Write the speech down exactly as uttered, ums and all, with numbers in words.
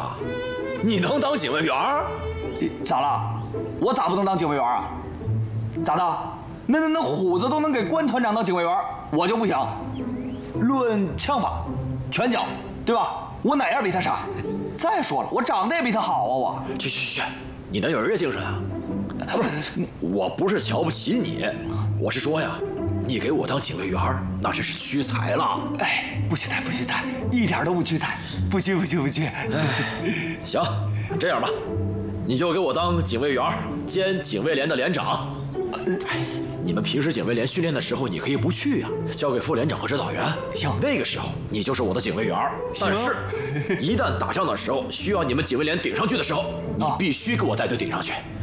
啊？你能当警卫员？ 咋了？我咋不能当警卫员啊？咋的？那那那虎子都能给关团长当警卫员，我就不行。论枪法、拳脚，对吧？我哪样比他差？再说了，我长得也比他好啊！我去去去，你能有人家精神啊？啊不是，我不是瞧不起你，我是说呀，你给我当警卫员，那真是屈才了。 哎，不屈才，不屈才，一点都不屈才，不屈不屈不屈。 哎，行，这样吧，你就给我当警卫员兼警卫连的连长。哎，你们平时警卫连训练的时候，你可以不去呀、啊，交给副连长和指导员。 行， 那个时候你就是我的警卫员。但是，一旦打仗的时候需要你们警卫连顶上去的时候，你必须给我带队顶上去。